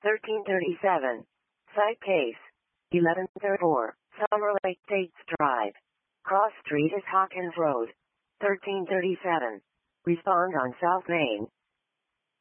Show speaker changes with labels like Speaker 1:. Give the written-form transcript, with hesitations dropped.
Speaker 1: 1337. Site case. 1134. Summer Lake States Drive. Cross Street is Hawkins Road. 1337. Respond on South Main.